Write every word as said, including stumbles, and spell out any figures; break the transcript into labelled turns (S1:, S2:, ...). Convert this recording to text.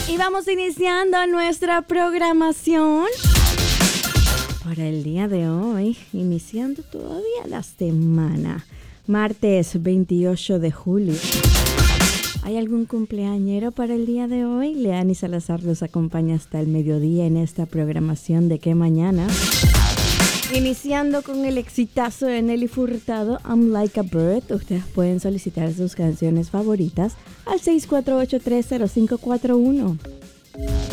S1: Y vamos iniciando nuestra programación para el día de hoy, iniciando todavía la semana, martes veintiocho de julio. ¿Hay algún cumpleañero para el día de hoy? Leani Salazar los acompaña hasta el mediodía en esta programación de ¿Qué Mañana? Iniciando con el exitazo de Nelly Furtado, I'm Like a Bird. Ustedes pueden solicitar sus canciones favoritas al seis cuatro ocho, tres cero cinco cuatro uno.